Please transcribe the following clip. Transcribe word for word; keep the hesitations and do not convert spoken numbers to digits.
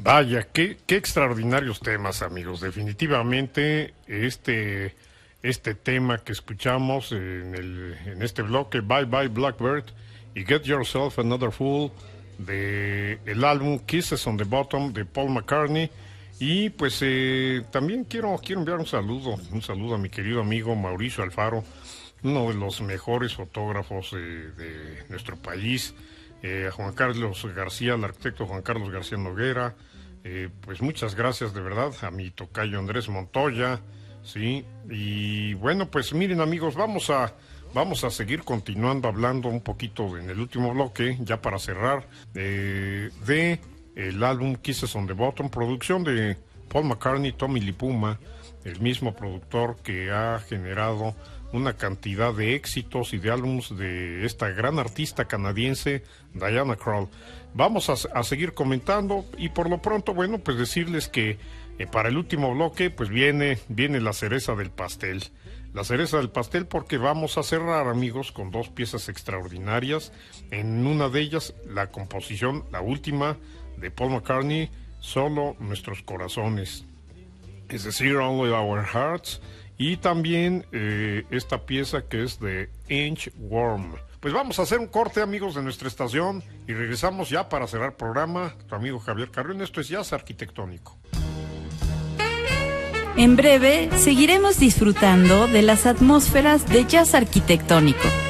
Vaya, qué, qué extraordinarios temas, amigos. Definitivamente, este, este tema que escuchamos en, el, en este bloque, Bye Bye Blackbird y Get Yourself Another Fool, de el álbum Kisses on the Bottom de Paul McCartney. Y pues eh, también quiero, quiero enviar un saludo, un saludo a mi querido amigo Mauricio Alfaro, uno de los mejores fotógrafos eh, de nuestro país, eh, a Juan Carlos García, el arquitecto Juan Carlos García Noguera. Eh, pues muchas gracias de verdad a mi tocayo Andrés Montoya, sí, y bueno, pues miren, amigos, vamos a vamos a seguir continuando hablando un poquito en el último bloque, ya para cerrar, eh, de el álbum Kisses on the Bottom, producción de Paul McCartney, Tommy Lipuma, el mismo productor que ha generado una cantidad de éxitos y de álbumes de esta gran artista canadiense, Diana Krall. Vamos a, a seguir comentando y por lo pronto, bueno, pues decirles que eh, para el último bloque, pues viene, viene la cereza del pastel. La cereza del pastel porque vamos a cerrar, amigos, con dos piezas extraordinarias. En una de ellas, la composición, la última, de Paul McCartney, Solo Nuestros Corazones. Es decir, Only Our Hearts. Y también eh, esta pieza que es de Inchworm. Pues vamos a hacer un corte, amigos, de nuestra estación y regresamos ya para cerrar el programa. Tu amigo Javier Carrión, esto es Jazz Arquitectónico. En breve seguiremos disfrutando de las atmósferas de Jazz Arquitectónico.